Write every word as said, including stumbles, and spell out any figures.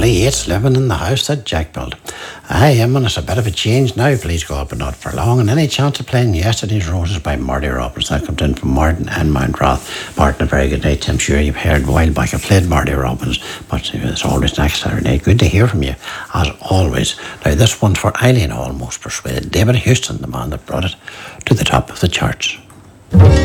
Lee Yates living in the house that Jack built. Aye, him and it's a bit of a change now, please God, but not for long. And any chance of playing Yesterday's Roses by Marty Roberts. That comes in from Martin and Mount Roth. Martin, a very good night. I'm sure you've heard a while back I played Marty Robbins, but it's always next Saturday. Good to hear from you, as always. Now, this one's for Eileen Almost Persuaded. David Houston, the man that brought it to the top of the charts.